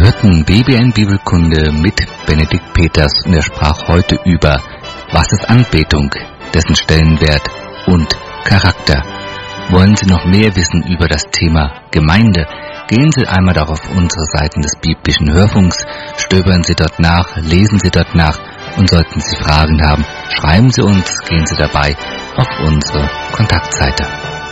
hörten BBN Bibelkunde mit Benedikt Peters und er sprach heute über Was ist Anbetung, dessen Stellenwert und Charakter. Wollen Sie noch mehr wissen über das Thema Gemeinde? Gehen Sie einmal doch auf unsere Seiten des biblischen Hörfunks, stöbern Sie dort nach, lesen Sie dort nach und sollten Sie Fragen haben, schreiben Sie uns, gehen Sie dabei auf unsere Kontaktseite.